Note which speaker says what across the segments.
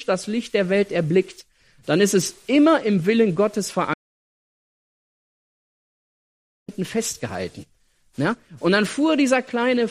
Speaker 1: das Licht der Welt erblickt, dann ist es immer im Willen Gottes verankert, festgehalten. Ja? Und dann fuhr das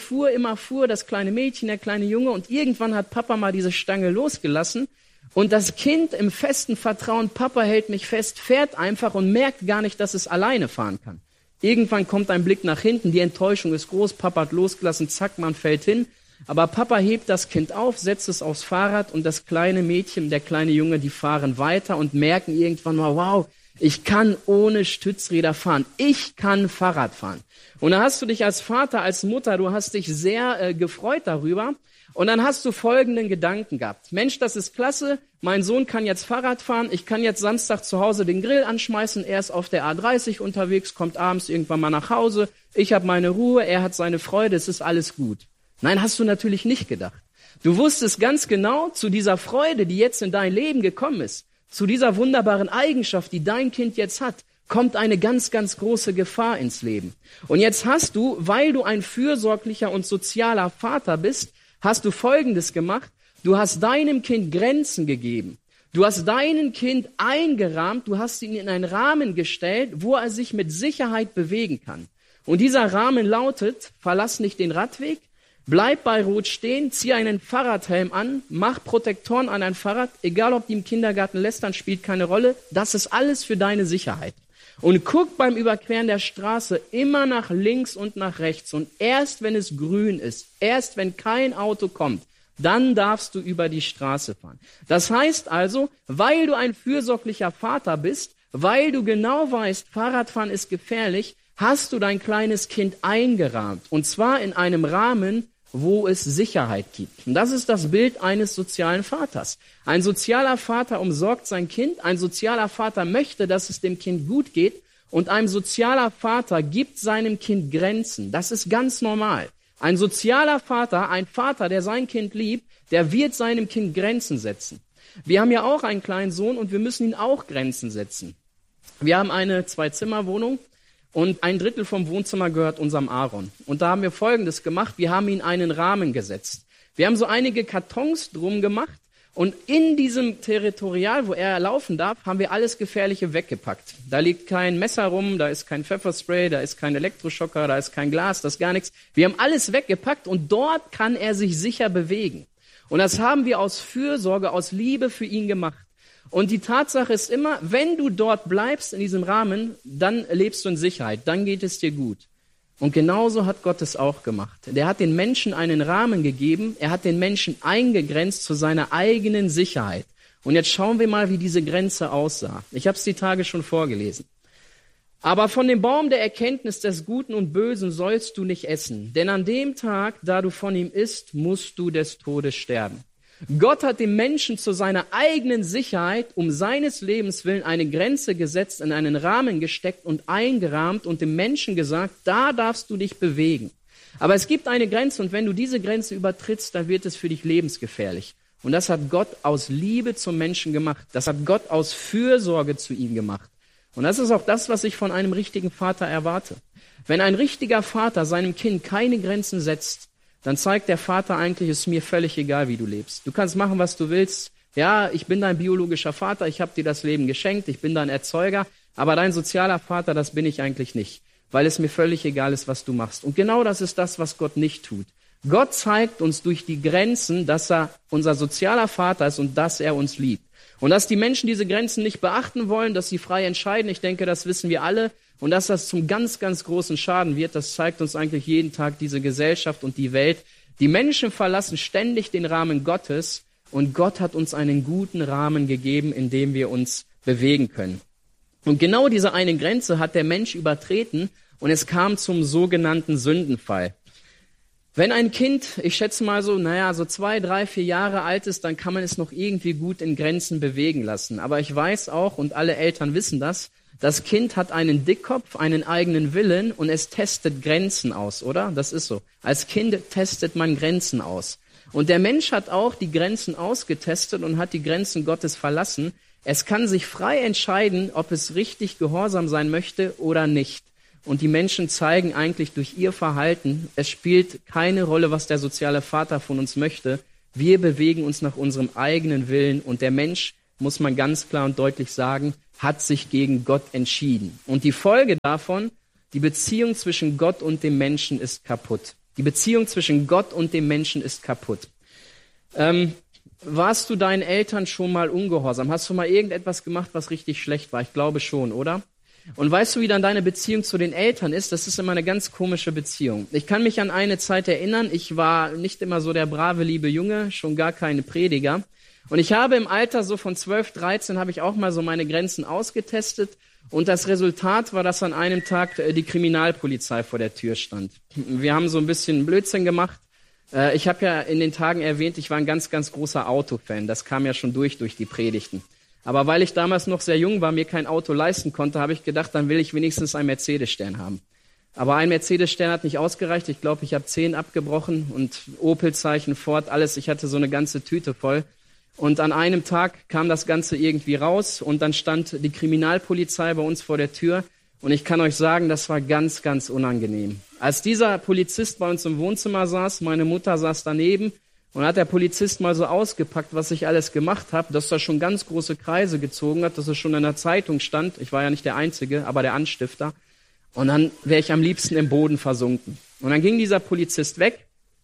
Speaker 1: kleine Mädchen, der kleine Junge, und irgendwann hat Papa mal diese Stange losgelassen und das Kind im festen Vertrauen, Papa hält mich fest, fährt einfach und merkt gar nicht, dass es alleine fahren kann. Irgendwann kommt ein Blick nach hinten, die Enttäuschung ist groß, Papa hat losgelassen, zack, man fällt hin. Aber Papa hebt das Kind auf, setzt es aufs Fahrrad und das kleine Mädchen, der kleine Junge, die fahren weiter und merken irgendwann mal, wow, ich kann ohne Stützräder fahren. Ich kann Fahrrad fahren. Und da hast du dich als Vater, als Mutter, du hast dich sehr gefreut darüber. Und dann hast du folgenden Gedanken gehabt. Mensch, das ist klasse. Mein Sohn kann jetzt Fahrrad fahren. Ich kann jetzt Samstag zu Hause den Grill anschmeißen. Er ist auf der A30 unterwegs, kommt abends irgendwann mal nach Hause. Ich habe meine Ruhe, er hat seine Freude. Es ist alles gut. Nein, hast du natürlich nicht gedacht. Du wusstest ganz genau, zu dieser Freude, die jetzt in dein Leben gekommen ist, zu dieser wunderbaren Eigenschaft, die dein Kind jetzt hat, kommt eine ganz, ganz große Gefahr ins Leben. Und jetzt hast du, weil du ein fürsorglicher und sozialer Vater bist, hast du Folgendes gemacht. Du hast deinem Kind Grenzen gegeben. Du hast deinem Kind eingerahmt, du hast ihn in einen Rahmen gestellt, wo er sich mit Sicherheit bewegen kann. Und dieser Rahmen lautet, verlass nicht den Radweg, bleib bei Rot stehen, zieh einen Fahrradhelm an, mach Protektoren an dein Fahrrad, egal ob die im Kindergarten lästern, spielt keine Rolle. Das ist alles für deine Sicherheit. Und guck beim Überqueren der Straße immer nach links und nach rechts. Und erst wenn es grün ist, erst wenn kein Auto kommt, dann darfst du über die Straße fahren. Das heißt also, weil du ein fürsorglicher Vater bist, weil du genau weißt, Fahrradfahren ist gefährlich, hast du dein kleines Kind eingerahmt. Und zwar in einem Rahmen, wo es Sicherheit gibt. Und das ist das Bild eines sozialen Vaters. Ein sozialer Vater umsorgt sein Kind, ein sozialer Vater möchte, dass es dem Kind gut geht und ein sozialer Vater gibt seinem Kind Grenzen. Das ist ganz normal. Ein sozialer Vater, ein Vater, der sein Kind liebt, der wird seinem Kind Grenzen setzen. Wir haben ja auch einen kleinen Sohn und wir müssen ihm auch Grenzen setzen. Wir haben eine 2-Zimmer-Wohnung. Und 1/3 vom Wohnzimmer gehört unserem Aaron. Und da haben wir Folgendes gemacht. Wir haben ihn einen Rahmen gesetzt. Wir haben so einige Kartons drum gemacht. Und in diesem Territorial, wo er laufen darf, haben wir alles Gefährliche weggepackt. Da liegt kein Messer rum, da ist kein Pfefferspray, da ist kein Elektroschocker, da ist kein Glas, das ist gar nichts. Wir haben alles weggepackt und dort kann er sich sicher bewegen. Und das haben wir aus Fürsorge, aus Liebe für ihn gemacht. Und die Tatsache ist immer, wenn du dort bleibst in diesem Rahmen, dann lebst du in Sicherheit, dann geht es dir gut. Und genauso hat Gott es auch gemacht. Der hat den Menschen einen Rahmen gegeben, er hat den Menschen eingegrenzt zu seiner eigenen Sicherheit. Und jetzt schauen wir mal, wie diese Grenze aussah. Ich habe es die Tage schon vorgelesen. Aber von dem Baum der Erkenntnis des Guten und Bösen sollst du nicht essen, denn an dem Tag, da du von ihm isst, musst du des Todes sterben. Gott hat dem Menschen zu seiner eigenen Sicherheit, um seines Lebens willen, eine Grenze gesetzt, in einen Rahmen gesteckt und eingerahmt und dem Menschen gesagt, da darfst du dich bewegen. Aber es gibt eine Grenze und wenn du diese Grenze übertrittst, dann wird es für dich lebensgefährlich. Und das hat Gott aus Liebe zum Menschen gemacht. Das hat Gott aus Fürsorge zu ihm gemacht. Und das ist auch das, was ich von einem richtigen Vater erwarte. Wenn ein richtiger Vater seinem Kind keine Grenzen setzt, dann zeigt der Vater eigentlich, es ist mir völlig egal, wie du lebst. Du kannst machen, was du willst. Ja, ich bin dein biologischer Vater, ich habe dir das Leben geschenkt, ich bin dein Erzeuger, aber dein sozialer Vater, das bin ich eigentlich nicht, weil es mir völlig egal ist, was du machst. Und genau das ist das, was Gott nicht tut. Gott zeigt uns durch die Grenzen, dass er unser sozialer Vater ist und dass er uns liebt. Und dass die Menschen diese Grenzen nicht beachten wollen, dass sie frei entscheiden, ich denke, das wissen wir alle. Und dass das zum ganz, ganz großen Schaden wird, das zeigt uns eigentlich jeden Tag diese Gesellschaft und die Welt. Die Menschen verlassen ständig den Rahmen Gottes und Gott hat uns einen guten Rahmen gegeben, in dem wir uns bewegen können. Und genau diese eine Grenze hat der Mensch übertreten und es kam zum sogenannten Sündenfall. Wenn ein Kind, ich schätze mal so 2, 3, 4 Jahre alt ist, dann kann man es noch irgendwie gut in Grenzen bewegen lassen. Aber ich weiß auch, und alle Eltern wissen das Kind hat einen Dickkopf, einen eigenen Willen und es testet Grenzen aus, oder? Das ist so. Als Kind testet man Grenzen aus. Und der Mensch hat auch die Grenzen ausgetestet und hat die Grenzen Gottes verlassen. Es kann sich frei entscheiden, ob es richtig gehorsam sein möchte oder nicht. Und die Menschen zeigen eigentlich durch ihr Verhalten, es spielt keine Rolle, was der soziale Vater von uns möchte. Wir bewegen uns nach unserem eigenen Willen und der Mensch, muss man ganz klar und deutlich sagen, hat sich gegen Gott entschieden. Und die Folge davon, die Beziehung zwischen Gott und dem Menschen ist kaputt. Die Beziehung zwischen Gott und dem Menschen ist kaputt. Warst du deinen Eltern schon mal ungehorsam? Hast du mal irgendetwas gemacht, was richtig schlecht war? Ich glaube schon, oder? Und weißt du, wie dann deine Beziehung zu den Eltern ist? Das ist immer eine ganz komische Beziehung. Ich kann mich an eine Zeit erinnern, ich war nicht immer so der brave, liebe Junge, schon gar keine Prediger. Und ich habe im Alter so von 12, 13 habe ich auch mal so meine Grenzen ausgetestet. Und das Resultat war, dass an einem Tag die Kriminalpolizei vor der Tür stand. Wir haben so ein bisschen Blödsinn gemacht. Ich habe ja in den Tagen erwähnt, ich war ein ganz, ganz großer Autofan. Das kam ja schon durch die Predigten. Aber weil ich damals noch sehr jung war, mir kein Auto leisten konnte, habe ich gedacht, dann will ich wenigstens einen Mercedes-Stern haben. Aber ein Mercedes-Stern hat nicht ausgereicht. Ich glaube, ich habe 10 abgebrochen und Opel-Zeichen, Ford, alles. Ich hatte so eine ganze Tüte voll. Und an einem Tag kam das Ganze irgendwie raus und dann stand die Kriminalpolizei bei uns vor der Tür. Und ich kann euch sagen, das war ganz, ganz unangenehm. Als dieser Polizist bei uns im Wohnzimmer saß, meine Mutter saß daneben und hat der Polizist mal so ausgepackt, was ich alles gemacht habe, dass er schon ganz große Kreise gezogen hat, dass es schon in der Zeitung stand. Ich war ja nicht der Einzige, aber der Anstifter. Und dann wäre ich am liebsten im Boden versunken. Und dann ging dieser Polizist weg.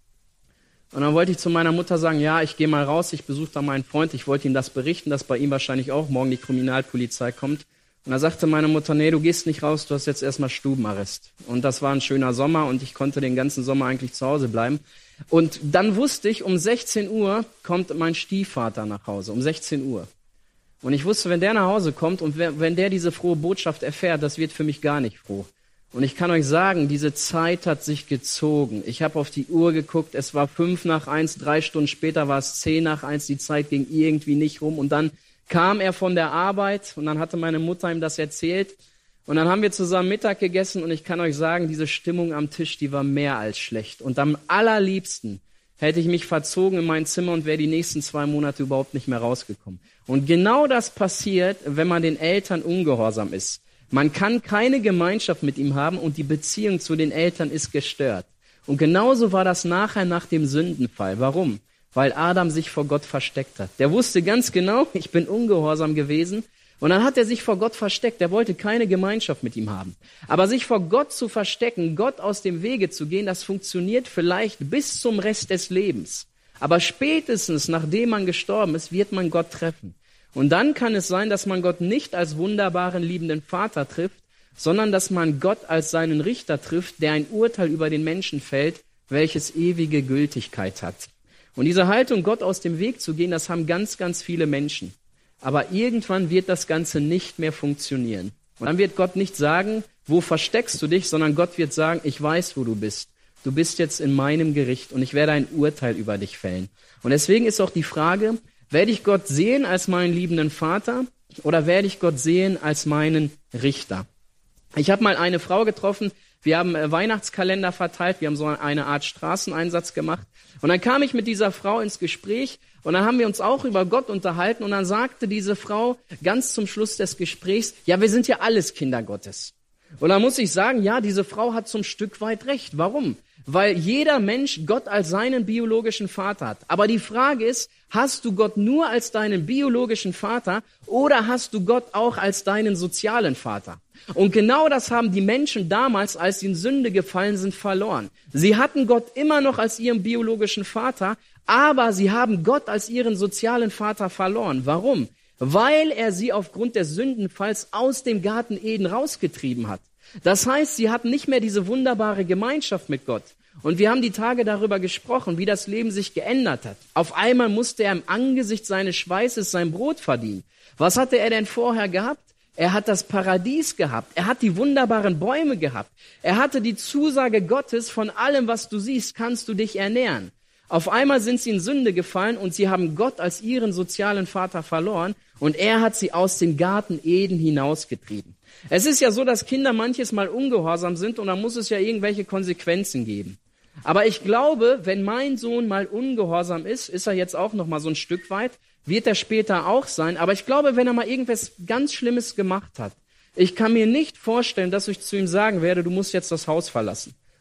Speaker 1: Und dann wollte ich zu meiner Mutter sagen, ja, ich gehe mal raus, ich besuche da meinen Freund. Ich wollte ihm das berichten, dass bei ihm wahrscheinlich auch morgen die Kriminalpolizei kommt. Und da sagte meine Mutter, nee, du gehst nicht raus, du hast jetzt erstmal Stubenarrest. Und das war ein schöner Sommer und ich konnte den ganzen Sommer eigentlich zu Hause bleiben. Und dann wusste ich, um 16 Uhr kommt mein Stiefvater nach Hause, um 16 Uhr. Und ich wusste, wenn der nach Hause kommt und wenn der diese frohe Botschaft erfährt, das wird für mich gar nicht froh. Und ich kann euch sagen, diese Zeit hat sich gezogen. Ich habe auf die Uhr geguckt, es war 5:01, 3 Stunden später war es 10:01, die Zeit ging irgendwie nicht rum. Und dann kam er von der Arbeit und dann hatte meine Mutter ihm das erzählt. Und dann haben wir zusammen Mittag gegessen und ich kann euch sagen, diese Stimmung am Tisch, die war mehr als schlecht. Und am allerliebsten hätte ich mich verzogen in mein Zimmer und wäre die nächsten 2 Monate überhaupt nicht mehr rausgekommen. Und genau das passiert, wenn man den Eltern ungehorsam ist. Man kann keine Gemeinschaft mit ihm haben und die Beziehung zu den Eltern ist gestört. Und genauso war das nachher nach dem Sündenfall. Warum? Weil Adam sich vor Gott versteckt hat. Der wusste ganz genau, ich bin ungehorsam gewesen. Und dann hat er sich vor Gott versteckt. Er wollte keine Gemeinschaft mit ihm haben. Aber sich vor Gott zu verstecken, Gott aus dem Wege zu gehen, das funktioniert vielleicht bis zum Rest des Lebens. Aber spätestens, nachdem man gestorben ist, wird man Gott treffen. Und dann kann es sein, dass man Gott nicht als wunderbaren, liebenden Vater trifft, sondern dass man Gott als seinen Richter trifft, der ein Urteil über den Menschen fällt, welches ewige Gültigkeit hat. Und diese Haltung, Gott aus dem Weg zu gehen, das haben ganz, ganz viele Menschen. Aber irgendwann wird das Ganze nicht mehr funktionieren. Und dann wird Gott nicht sagen, wo versteckst du dich, sondern Gott wird sagen, ich weiß, wo du bist. Du bist jetzt in meinem Gericht und ich werde ein Urteil über dich fällen. Und deswegen ist auch die Frage, werde ich Gott sehen als meinen liebenden Vater oder werde ich Gott sehen als meinen Richter? Ich habe mal eine Frau getroffen, wir haben Weihnachtskalender verteilt, wir haben so eine Art Straßeneinsatz gemacht. Und dann kam ich mit dieser Frau ins Gespräch und dann haben wir uns auch über Gott unterhalten und dann sagte diese Frau ganz zum Schluss des Gesprächs, ja, wir sind ja alles Kinder Gottes. Und dann muss ich sagen, ja, diese Frau hat zum Stück weit recht. Warum? Weil jeder Mensch Gott als seinen biologischen Vater hat. Aber die Frage ist, hast du Gott nur als deinen biologischen Vater oder hast du Gott auch als deinen sozialen Vater? Und genau das haben die Menschen damals, als sie in Sünde gefallen sind, verloren. Sie hatten Gott immer noch als ihren biologischen Vater, aber sie haben Gott als ihren sozialen Vater verloren. Warum? Weil er sie aufgrund des Sündenfalls aus dem Garten Eden rausgetrieben hat. Das heißt, sie hatten nicht mehr diese wunderbare Gemeinschaft mit Gott. Und wir haben die Tage darüber gesprochen, wie das Leben sich geändert hat. Auf einmal musste er im Angesicht seines Schweißes sein Brot verdienen. Was hatte er denn vorher gehabt? Er hat das Paradies gehabt. Er hat die wunderbaren Bäume gehabt. Er hatte die Zusage Gottes, von allem, was du siehst, kannst du dich ernähren. Auf einmal sind sie in Sünde gefallen und sie haben Gott als ihren sozialen Vater verloren und er hat sie aus dem Garten Eden hinausgetrieben. Es ist ja so, dass Kinder manches Mal ungehorsam sind und dann muss es ja irgendwelche Konsequenzen geben. Aber ich glaube, wenn mein Sohn mal ungehorsam ist er jetzt auch noch mal so ein Stück weit, wird er später auch sein. Aber ich glaube, wenn er mal irgendwas ganz Schlimmes gemacht hat, ich kann mir nicht vorstellen, dass ich zu ihm sagen werde, du musst jetzt das Haus verlassen.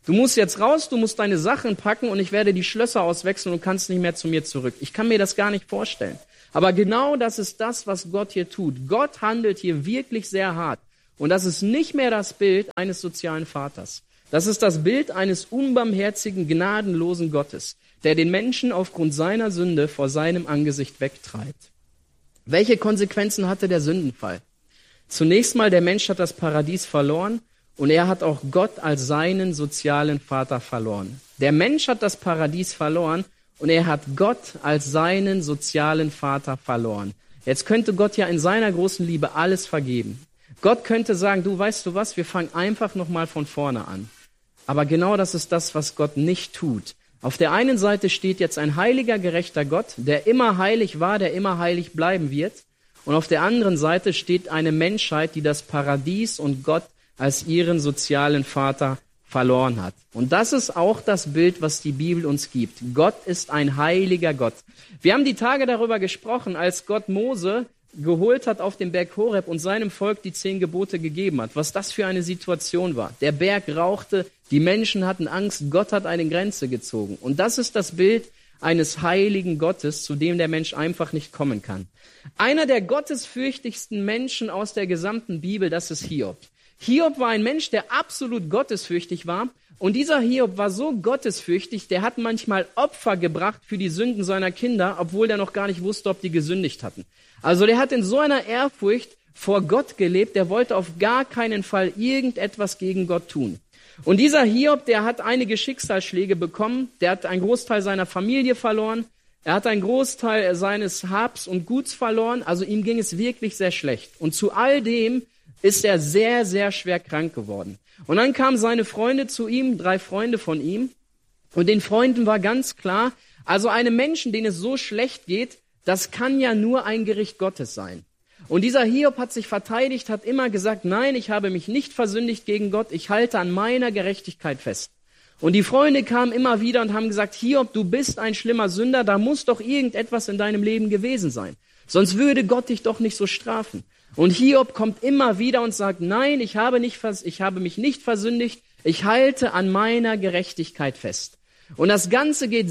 Speaker 1: Du musst jetzt raus, du musst deine Sachen packen und ich werde die Schlösser auswechseln und kannst nicht mehr zu mir zurück. Ich kann mir das gar nicht vorstellen. Aber genau das ist das, was Gott hier tut. Gott handelt hier wirklich sehr hart. Und das ist nicht mehr das Bild eines sozialen Vaters. Das ist das Bild eines unbarmherzigen, gnadenlosen Gottes, der den Menschen aufgrund seiner Sünde vor seinem Angesicht wegtreibt. Welche Konsequenzen hatte der Sündenfall? Zunächst mal, der Mensch hat das Paradies verloren und er hat auch Gott als seinen sozialen Vater verloren. Der Mensch hat das Paradies verloren und er hat Gott als seinen sozialen Vater verloren. Jetzt könnte Gott ja in seiner großen Liebe alles vergeben. Gott könnte sagen, du weißt du was, wir fangen einfach nochmal von vorne an. Aber genau das ist das, was Gott nicht tut. Auf der einen Seite steht jetzt ein heiliger, gerechter Gott, der immer heilig war, der immer heilig bleiben wird. Und auf der anderen Seite steht eine Menschheit, die das Paradies und Gott als ihren sozialen Vater verloren hat. Und das ist auch das Bild, was die Bibel uns gibt. Gott ist ein heiliger Gott. Wir haben die Tage darüber gesprochen, als Gott Mose geholt hat auf dem Berg Horeb und seinem Volk die 10 Gebote gegeben hat, was das für eine Situation war. Der Berg rauchte, die Menschen hatten Angst, Gott hat eine Grenze gezogen. Und das ist das Bild eines heiligen Gottes, zu dem der Mensch einfach nicht kommen kann. Einer der gottesfürchtigsten Menschen aus der gesamten Bibel, das ist Hiob. Hiob war ein Mensch, der absolut gottesfürchtig war. Und dieser Hiob war so gottesfürchtig, der hat manchmal Opfer gebracht für die Sünden seiner Kinder, obwohl der noch gar nicht wusste, ob die gesündigt hatten. Also der hat in so einer Ehrfurcht vor Gott gelebt, der wollte auf gar keinen Fall irgendetwas gegen Gott tun. Und dieser Hiob, der hat einige Schicksalsschläge bekommen, der hat einen Großteil seiner Familie verloren, er hat einen Großteil seines Habs und Guts verloren, also ihm ging es wirklich sehr schlecht. Und zu all dem ist er sehr, sehr schwer krank geworden. Und dann kamen seine Freunde zu ihm, 3 Freunde von ihm, und den Freunden war ganz klar, also einem Menschen, denen es so schlecht geht, das kann ja nur ein Gericht Gottes sein. Und dieser Hiob hat sich verteidigt, hat immer gesagt, nein, ich habe mich nicht versündigt gegen Gott, ich halte an meiner Gerechtigkeit fest. Und die Freunde kamen immer wieder und haben gesagt, Hiob, du bist ein schlimmer Sünder, da muss doch irgendetwas in deinem Leben gewesen sein. Sonst würde Gott dich doch nicht so strafen. Und Hiob kommt immer wieder und sagt, nein, ich habe mich nicht versündigt, ich halte an meiner Gerechtigkeit fest. Und das Ganze geht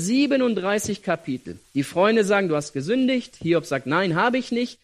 Speaker 1: 37 Kapitel. Die Freunde sagen, du hast gesündigt. Hiob sagt, nein, habe ich nicht.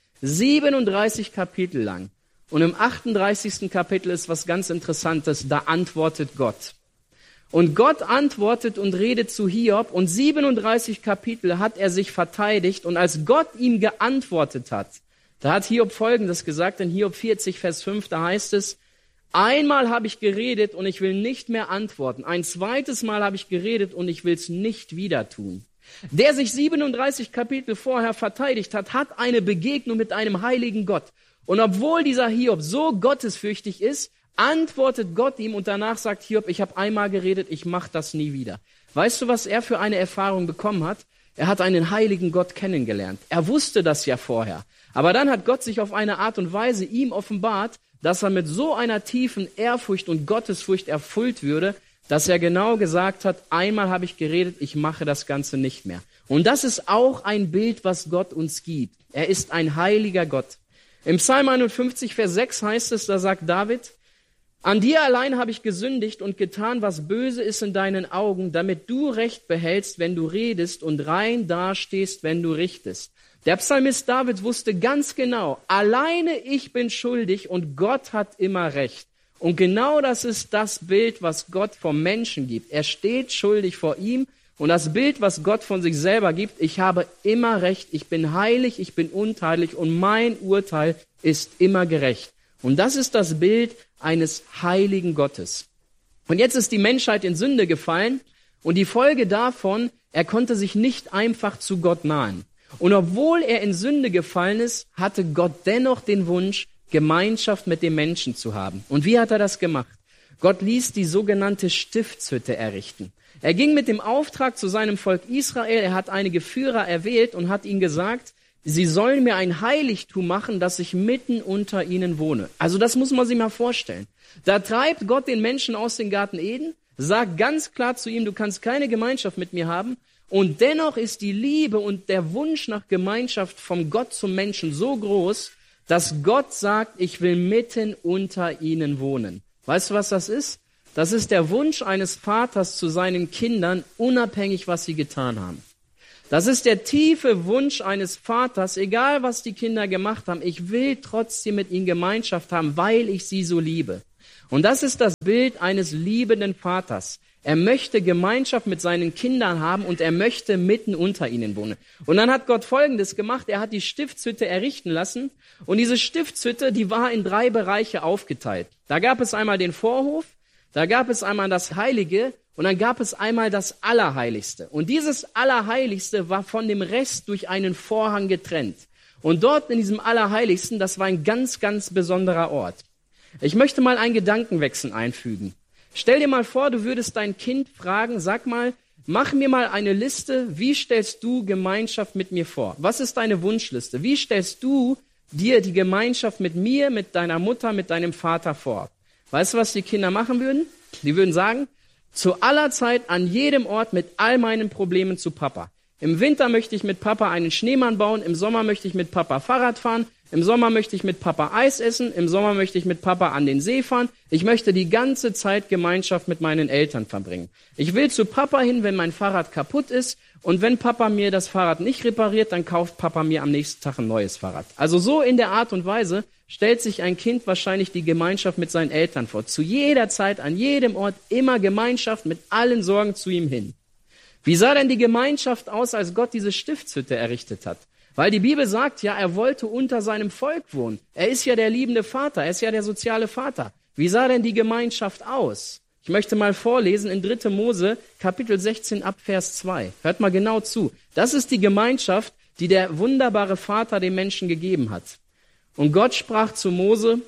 Speaker 1: 37 Kapitel lang. Und im 38. Kapitel ist was ganz Interessantes. Da antwortet Gott. Und Gott antwortet und redet zu Hiob. Und 37 Kapitel hat er sich verteidigt. Und als Gott ihm geantwortet hat, da hat Hiob Folgendes gesagt. In Hiob 40, Vers 5, da heißt es, einmal habe ich geredet und ich will nicht mehr antworten. Ein zweites Mal habe ich geredet und ich will es nicht wieder tun. Der sich 37 Kapitel vorher verteidigt hat, hat eine Begegnung mit einem heiligen Gott. Und obwohl dieser Hiob so gottesfürchtig ist, antwortet Gott ihm und danach sagt Hiob, ich habe einmal geredet, ich mache das nie wieder. Weißt du, was er für eine Erfahrung bekommen hat? Er hat einen heiligen Gott kennengelernt. Er wusste das ja vorher. Aber dann hat Gott sich auf eine Art und Weise ihm offenbart, dass er mit so einer tiefen Ehrfurcht und Gottesfurcht erfüllt würde, dass er genau gesagt hat, einmal habe ich geredet, ich mache das Ganze nicht mehr. Und das ist auch ein Bild, was Gott uns gibt. Er ist ein heiliger Gott. Im Psalm 51, Vers 6 heißt es, da sagt David, an dir allein habe ich gesündigt und getan, was böse ist in deinen Augen, damit du Recht behältst, wenn du redest und rein dastehst, wenn du richtest. Der Psalmist David wusste ganz genau, alleine ich bin schuldig und Gott hat immer Recht. Und genau das ist das Bild, was Gott vom Menschen gibt. Er steht schuldig vor ihm und das Bild, was Gott von sich selber gibt, ich habe immer Recht, ich bin heilig, ich bin untadelig und mein Urteil ist immer gerecht. Und das ist das Bild eines heiligen Gottes. Und jetzt ist die Menschheit in Sünde gefallen und die Folge davon, er konnte sich nicht einfach zu Gott nahen. Und obwohl er in Sünde gefallen ist, hatte Gott dennoch den Wunsch, Gemeinschaft mit dem Menschen zu haben. Und wie hat er das gemacht? Gott ließ die sogenannte Stiftshütte errichten. Er ging mit dem Auftrag zu seinem Volk Israel, er hat einige Führer erwählt und hat ihnen gesagt, sie sollen mir ein Heiligtum machen, dass ich mitten unter ihnen wohne. Also das muss man sich mal vorstellen. Da treibt Gott den Menschen aus dem Garten Eden, sagt ganz klar zu ihm, du kannst keine Gemeinschaft mit mir haben. Und dennoch ist die Liebe und der Wunsch nach Gemeinschaft vom Gott zum Menschen so groß, dass Gott sagt, ich will mitten unter ihnen wohnen. Weißt du, was das ist? Das ist der Wunsch eines Vaters zu seinen Kindern, unabhängig, was sie getan haben. Das ist der tiefe Wunsch eines Vaters, egal was die Kinder gemacht haben, ich will trotzdem mit ihnen Gemeinschaft haben, weil ich sie so liebe. Und das ist das Bild eines liebenden Vaters. Er möchte Gemeinschaft mit seinen Kindern haben und er möchte mitten unter ihnen wohnen. Und dann hat Gott Folgendes gemacht, er hat die Stiftshütte errichten lassen und diese Stiftshütte, die war in 3 Bereiche aufgeteilt. Da gab es einmal den Vorhof, da gab es einmal das Heilige und dann gab es einmal das Allerheiligste. Und dieses Allerheiligste war von dem Rest durch einen Vorhang getrennt. Und dort in diesem Allerheiligsten, das war ein ganz, ganz besonderer Ort. Ich möchte mal einen Gedankenwechsel einfügen. Stell dir mal vor, du würdest dein Kind fragen, sag mal, mach mir mal eine Liste, wie stellst du Gemeinschaft mit mir vor? Was ist deine Wunschliste? Wie stellst du dir die Gemeinschaft mit mir, mit deiner Mutter, mit deinem Vater vor? Weißt du, was die Kinder machen würden? Die würden sagen, zu aller Zeit, an jedem Ort, mit all meinen Problemen zu Papa. Im Winter möchte ich mit Papa einen Schneemann bauen, im Sommer möchte ich mit Papa Fahrrad fahren, im Sommer möchte ich mit Papa Eis essen, im Sommer möchte ich mit Papa an den See fahren. Ich möchte die ganze Zeit Gemeinschaft mit meinen Eltern verbringen. Ich will zu Papa hin, wenn mein Fahrrad kaputt ist. Und wenn Papa mir das Fahrrad nicht repariert, dann kauft Papa mir am nächsten Tag ein neues Fahrrad. Also so in der Art und Weise stellt sich ein Kind wahrscheinlich die Gemeinschaft mit seinen Eltern vor. Zu jeder Zeit, an jedem Ort, immer Gemeinschaft mit allen Sorgen zu ihm hin. Wie sah denn die Gemeinschaft aus, als Gott diese Stiftshütte errichtet hat? Weil die Bibel sagt ja, er wollte unter seinem Volk wohnen. Er ist ja der liebende Vater, er ist ja der soziale Vater. Wie sah denn die Gemeinschaft aus? Ich möchte mal vorlesen in 3. Mose, Kapitel 16 ab Vers 2. Hört mal genau zu. Das ist die Gemeinschaft, die der wunderbare Vater dem Menschen gegeben hat. Und Gott sprach zu Mose,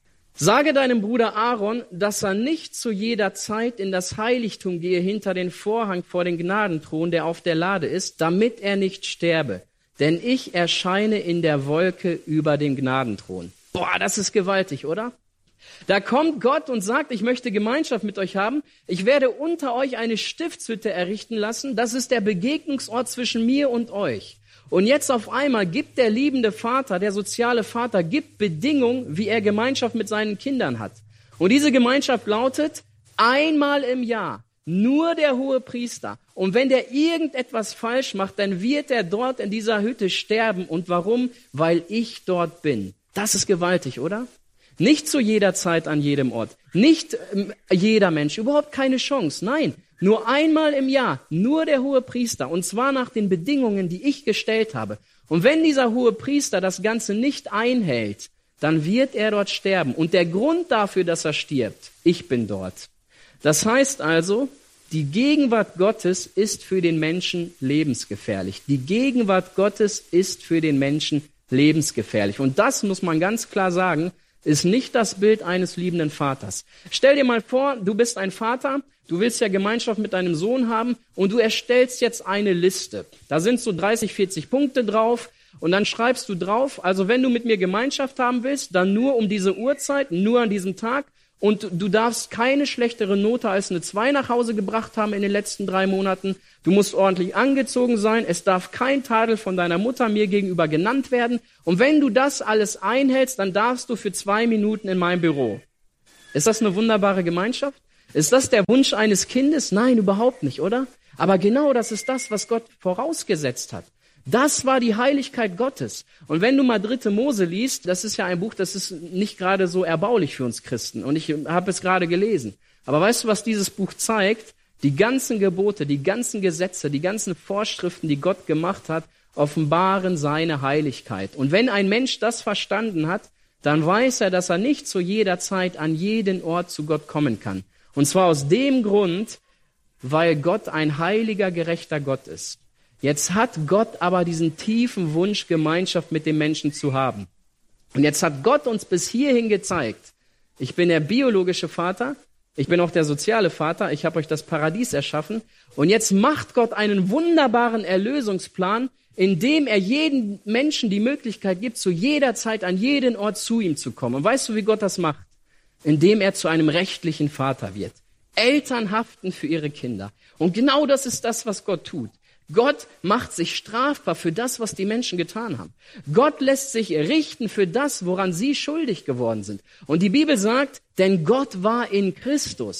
Speaker 1: sage deinem Bruder Aaron, dass er nicht zu jeder Zeit in das Heiligtum gehe hinter den Vorhang vor den Gnadenthron, der auf der Lade ist, damit er nicht sterbe. Denn ich erscheine in der Wolke über dem Gnadenthron. Boah, das ist gewaltig, oder? Da kommt Gott und sagt, ich möchte Gemeinschaft mit euch haben. Ich werde unter euch eine Stiftshütte errichten lassen. Das ist der Begegnungsort zwischen mir und euch. Und jetzt auf einmal gibt der liebende Vater, der soziale Vater, gibt Bedingungen, wie er Gemeinschaft mit seinen Kindern hat. Und diese Gemeinschaft lautet, einmal im Jahr, nur der Hohepriester. Und wenn der irgendetwas falsch macht, dann wird er dort in dieser Hütte sterben. Und warum? Weil ich dort bin. Das ist gewaltig, oder? Nicht zu jeder Zeit an jedem Ort. Nicht jeder Mensch. Überhaupt keine Chance. Nein, nur einmal im Jahr. Nur der Hohepriester. Und zwar nach den Bedingungen, die ich gestellt habe. Und wenn dieser Hohepriester das Ganze nicht einhält, dann wird er dort sterben. Und der Grund dafür, dass er stirbt, ich bin dort. Das heißt also, die Gegenwart Gottes ist für den Menschen lebensgefährlich. Die Gegenwart Gottes ist für den Menschen lebensgefährlich. Und das muss man ganz klar sagen, ist nicht das Bild eines liebenden Vaters. Stell dir mal vor, du bist ein Vater, du willst ja Gemeinschaft mit deinem Sohn haben und du erstellst jetzt eine Liste. Da sind so 30, 40 Punkte drauf und dann schreibst du drauf, also wenn du mit mir Gemeinschaft haben willst, dann nur um diese Uhrzeit, nur an diesem Tag. Und du darfst keine schlechtere Note als eine 2 nach Hause gebracht haben in den letzten 3 Monaten. Du musst ordentlich angezogen sein. Es darf kein Tadel von deiner Mutter mir gegenüber genannt werden. Und wenn du das alles einhältst, dann darfst du für 2 Minuten in mein Büro. Ist das eine wunderbare Gemeinschaft? Ist das der Wunsch eines Kindes? Nein, überhaupt nicht, oder? Aber genau das ist das, was Gott vorausgesetzt hat. Das war die Heiligkeit Gottes. Und wenn du mal 3. Mose liest, das ist ja ein Buch, das ist nicht gerade so erbaulich für uns Christen. Und ich habe es gerade gelesen. Aber weißt du, was dieses Buch zeigt? Die ganzen Gebote, die ganzen Gesetze, die ganzen Vorschriften, die Gott gemacht hat, offenbaren seine Heiligkeit. Und wenn ein Mensch das verstanden hat, dann weiß er, dass er nicht zu jeder Zeit an jeden Ort zu Gott kommen kann. Und zwar aus dem Grund, weil Gott ein heiliger, gerechter Gott ist. Jetzt hat Gott aber diesen tiefen Wunsch, Gemeinschaft mit dem Menschen zu haben. Und jetzt hat Gott uns bis hierhin gezeigt, ich bin der biologische Vater, ich bin auch der soziale Vater, ich habe euch das Paradies erschaffen. Und jetzt macht Gott einen wunderbaren Erlösungsplan, in dem er jedem Menschen die Möglichkeit gibt, zu jeder Zeit an jeden Ort zu ihm zu kommen. Und weißt du, wie Gott das macht? Indem er zu einem rechtlichen Vater wird. Eltern haften für ihre Kinder. Und genau das ist das, was Gott tut. Gott macht sich strafbar für das, was die Menschen getan haben. Gott lässt sich richten für das, woran sie schuldig geworden sind. Und die Bibel sagt, denn Gott war in Christus.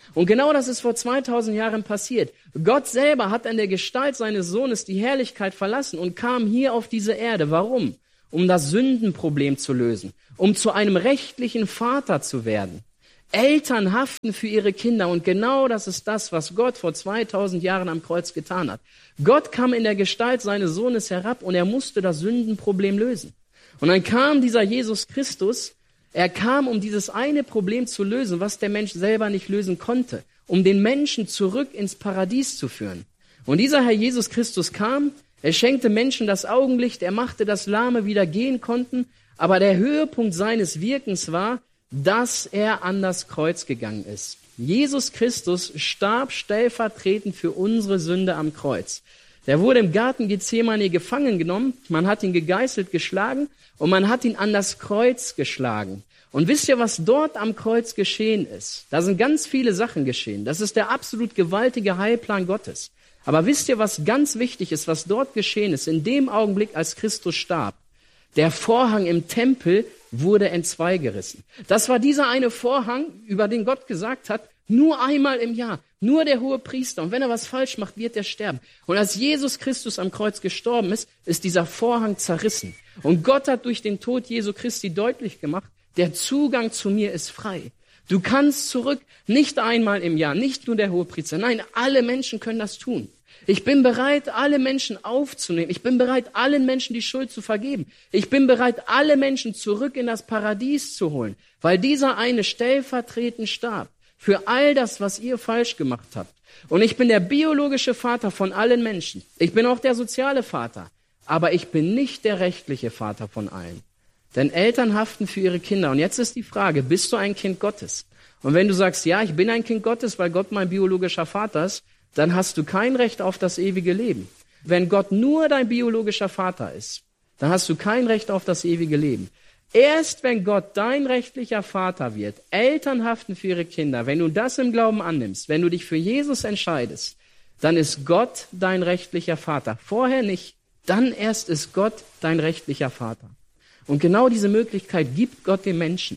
Speaker 1: Und genau das ist vor 2000 Jahren passiert. Gott selber hat in der Gestalt seines Sohnes die Herrlichkeit verlassen und kam hier auf diese Erde. Warum? Um das Sündenproblem zu lösen, um zu einem rechtlichen Vater zu werden. Eltern haften für ihre Kinder und genau das ist das, was Gott vor 2000 Jahren am Kreuz getan hat. Gott kam in der Gestalt seines Sohnes herab und er musste das Sündenproblem lösen. Und dann kam dieser Jesus Christus, er kam, um dieses eine Problem zu lösen, was der Mensch selber nicht lösen konnte, um den Menschen zurück ins Paradies zu führen. Und dieser Herr Jesus Christus kam, er schenkte Menschen das Augenlicht, er machte, dass Lahme wieder gehen konnten, aber der Höhepunkt seines Wirkens war, dass er an das Kreuz gegangen ist. Jesus Christus starb stellvertretend für unsere Sünde am Kreuz. Der wurde im Garten Gethsemane gefangen genommen, man hat ihn gegeißelt, geschlagen und man hat ihn an das Kreuz geschlagen. Und wisst ihr, was dort am Kreuz geschehen ist? Da sind ganz viele Sachen geschehen. Das ist der absolut gewaltige Heilplan Gottes. Aber wisst ihr, was ganz wichtig ist, was dort geschehen ist? In dem Augenblick, als Christus starb, der Vorhang im Tempel wurde entzwei gerissen. Das war dieser eine Vorhang, über den Gott gesagt hat, nur einmal im Jahr, nur der hohe Priester. Und wenn er was falsch macht, wird er sterben. Und als Jesus Christus am Kreuz gestorben ist, ist dieser Vorhang zerrissen. Und Gott hat durch den Tod Jesu Christi deutlich gemacht, der Zugang zu mir ist frei. Du kannst zurück, nicht einmal im Jahr, nicht nur der hohe Priester. Nein, alle Menschen können das tun. Ich bin bereit, alle Menschen aufzunehmen. Ich bin bereit, allen Menschen die Schuld zu vergeben. Ich bin bereit, alle Menschen zurück in das Paradies zu holen, weil dieser eine stellvertretend starb für all das, was ihr falsch gemacht habt. Und ich bin der biologische Vater von allen Menschen. Ich bin auch der soziale Vater. Aber ich bin nicht der rechtliche Vater von allen. Denn Eltern haften für ihre Kinder. Und jetzt ist die Frage, bist du ein Kind Gottes? Und wenn du sagst, ja, ich bin ein Kind Gottes, weil Gott mein biologischer Vater ist, dann hast du kein Recht auf das ewige Leben. Wenn Gott nur dein biologischer Vater ist, dann hast du kein Recht auf das ewige Leben. Erst wenn Gott dein rechtlicher Vater wird, Eltern haften für ihre Kinder, wenn du das im Glauben annimmst, wenn du dich für Jesus entscheidest, dann ist Gott dein rechtlicher Vater. Vorher nicht, dann erst ist Gott dein rechtlicher Vater. Und genau diese Möglichkeit gibt Gott dem Menschen.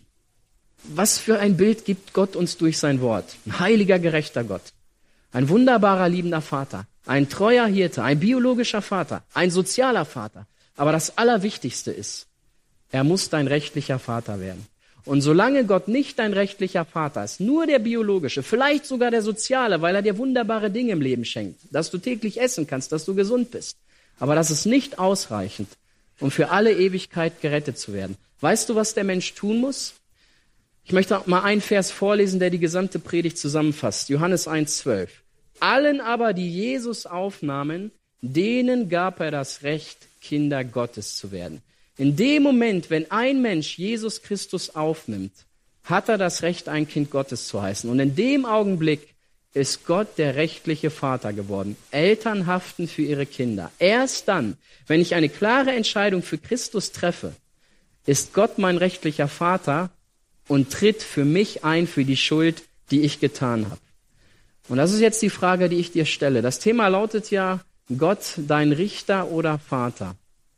Speaker 1: Was für ein Bild gibt Gott uns durch sein Wort? Ein heiliger, gerechter Gott. Ein wunderbarer, liebender Vater. Ein treuer Hirte. Ein biologischer Vater. Ein sozialer Vater. Aber das Allerwichtigste ist, er muss dein rechtlicher Vater werden. Und solange Gott nicht dein rechtlicher Vater ist, nur der biologische, vielleicht sogar der soziale, weil er dir wunderbare Dinge im Leben schenkt, dass du täglich essen kannst, dass du gesund bist. Aber das ist nicht ausreichend, um für alle Ewigkeit gerettet zu werden. Weißt du, was der Mensch tun muss? Ich möchte mal einen Vers vorlesen, der die gesamte Predigt zusammenfasst. Johannes 1,12. Allen aber, die Jesus aufnahmen, denen gab er das Recht, Kinder Gottes zu werden. In dem Moment, wenn ein Mensch Jesus Christus aufnimmt, hat er das Recht, ein Kind Gottes zu heißen. Und in dem Augenblick ist Gott der rechtliche Vater geworden. Eltern haften für ihre Kinder. Erst dann, wenn ich eine klare Entscheidung für Christus treffe, ist Gott mein rechtlicher Vater und tritt für mich ein, für die Schuld, die ich getan habe. Und das ist jetzt die Frage, die ich dir stelle. Das Thema lautet ja, Gott, dein Richter oder Vater.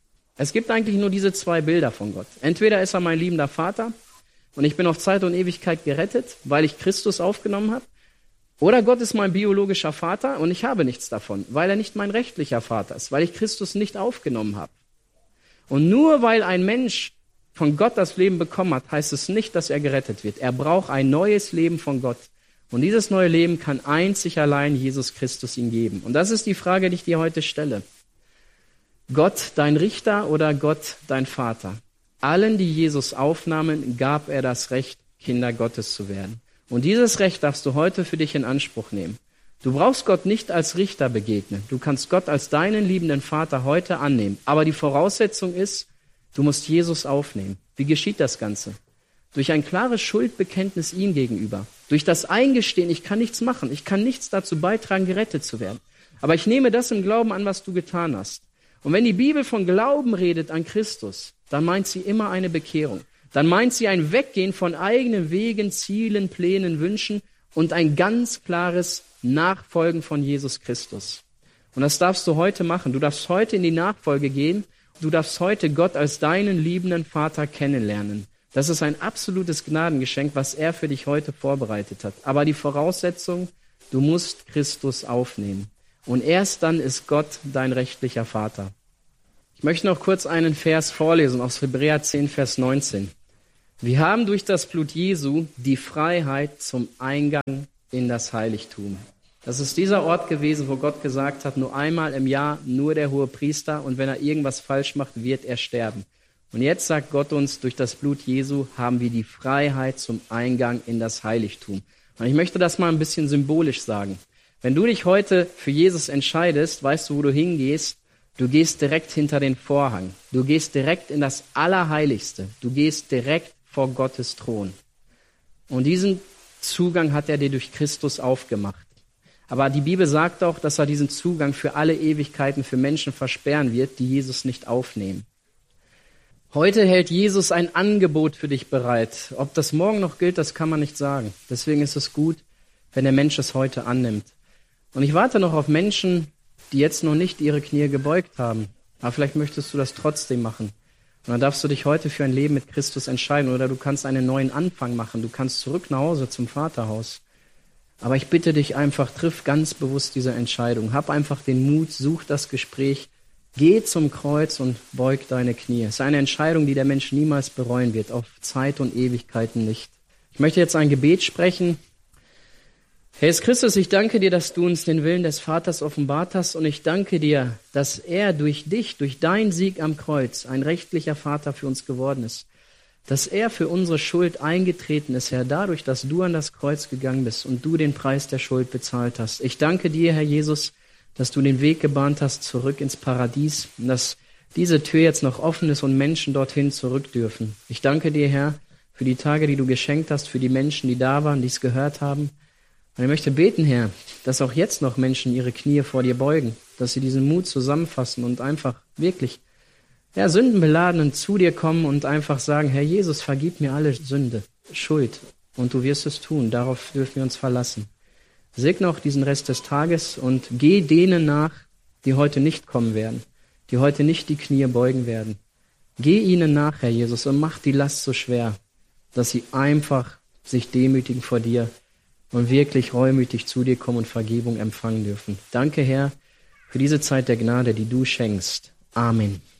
Speaker 1: Es gibt eigentlich nur diese zwei Bilder von Gott. Entweder ist er mein liebender Vater und ich bin auf Zeit und Ewigkeit gerettet, weil ich Christus aufgenommen habe. Oder Gott ist mein biologischer Vater und ich habe nichts davon, weil er nicht mein rechtlicher Vater ist, weil ich Christus nicht aufgenommen habe. Und nur weil ein Mensch von Gott das Leben bekommen hat, heißt es nicht, dass er gerettet wird. Er braucht ein neues Leben von Gott. Und dieses neue Leben kann einzig allein Jesus Christus ihm geben. Und das ist die Frage, die ich dir heute stelle. Gott dein Richter oder Gott dein Vater? Allen, die Jesus aufnahmen, gab er das Recht, Kinder Gottes zu werden. Und dieses Recht darfst du heute für dich in Anspruch nehmen. Du brauchst Gott nicht als Richter begegnen. Du kannst Gott als deinen liebenden Vater heute annehmen. Aber die Voraussetzung ist, du musst Jesus aufnehmen. Wie geschieht das Ganze? Durch ein klares Schuldbekenntnis ihm gegenüber. Durch das Eingestehen, ich kann nichts machen. Ich kann nichts dazu beitragen, gerettet zu werden. Aber ich nehme das im Glauben an, was du getan hast. Und wenn die Bibel von Glauben redet an Christus, dann meint sie immer eine Bekehrung. Dann meint sie ein Weggehen von eigenen Wegen, Zielen, Plänen, Wünschen und ein ganz klares Nachfolgen von Jesus Christus. Und das darfst du heute machen. Du darfst heute in die Nachfolge gehen. Du darfst heute Gott als deinen liebenden Vater kennenlernen. Das ist ein absolutes Gnadengeschenk, was er für dich heute vorbereitet hat. Aber die Voraussetzung, du musst Christus aufnehmen. Und erst dann ist Gott dein rechtlicher Vater. Ich möchte noch kurz einen Vers vorlesen aus Hebräer 10, Vers 19. Wir haben durch das Blut Jesu die Freiheit zum Eingang in das Heiligtum. Das ist dieser Ort gewesen, wo Gott gesagt hat, nur einmal im Jahr, nur der Hohepriester, und wenn er irgendwas falsch macht, wird er sterben. Und jetzt sagt Gott uns, durch das Blut Jesu haben wir die Freiheit zum Eingang in das Heiligtum. Und ich möchte das mal ein bisschen symbolisch sagen. Wenn du dich heute für Jesus entscheidest, weißt du, wo du hingehst? Du gehst direkt hinter den Vorhang. Du gehst direkt in das Allerheiligste. Du gehst direkt vor Gottes Thron. Und diesen Zugang hat er dir durch Christus aufgemacht. Aber die Bibel sagt auch, dass er diesen Zugang für alle Ewigkeiten für Menschen versperren wird, die Jesus nicht aufnehmen. Heute hält Jesus ein Angebot für dich bereit. Ob das morgen noch gilt, das kann man nicht sagen. Deswegen ist es gut, wenn der Mensch es heute annimmt. Und ich warte noch auf Menschen, die jetzt noch nicht ihre Knie gebeugt haben. Aber vielleicht möchtest du das trotzdem machen. Und dann darfst du dich heute für ein Leben mit Christus entscheiden. Oder du kannst einen neuen Anfang machen. Du kannst zurück nach Hause zum Vaterhaus. Aber ich bitte dich einfach, triff ganz bewusst diese Entscheidung. Hab einfach den Mut, such das Gespräch. Geh zum Kreuz und beug deine Knie. Es ist eine Entscheidung, die der Mensch niemals bereuen wird, auf Zeit und Ewigkeiten nicht. Ich möchte jetzt ein Gebet sprechen. Herr Jesus Christus, ich danke dir, dass du uns den Willen des Vaters offenbart hast, und ich danke dir, dass er durch dich, durch deinen Sieg am Kreuz, ein rechtlicher Vater für uns geworden ist. Dass er für unsere Schuld eingetreten ist, Herr, dadurch, dass du an das Kreuz gegangen bist und du den Preis der Schuld bezahlt hast. Ich danke dir, Herr Jesus, dass du den Weg gebahnt hast zurück ins Paradies und dass diese Tür jetzt noch offen ist und Menschen dorthin zurück dürfen. Ich danke dir, Herr, für die Tage, die du geschenkt hast, für die Menschen, die da waren, die es gehört haben. Und ich möchte beten, Herr, dass auch jetzt noch Menschen ihre Knie vor dir beugen, dass sie diesen Mut zusammenfassen und einfach wirklich, ja, Sündenbeladenen zu dir kommen und einfach sagen, Herr Jesus, vergib mir alle Sünde, Schuld, und du wirst es tun. Darauf dürfen wir uns verlassen. Segne auch diesen Rest des Tages und geh denen nach, die heute nicht kommen werden, die heute nicht die Knie beugen werden. Geh ihnen nach, Herr Jesus, und mach die Last so schwer, dass sie einfach sich demütigen vor dir und wirklich reumütig zu dir kommen und Vergebung empfangen dürfen. Danke, Herr, für diese Zeit der Gnade, die du schenkst. Amen.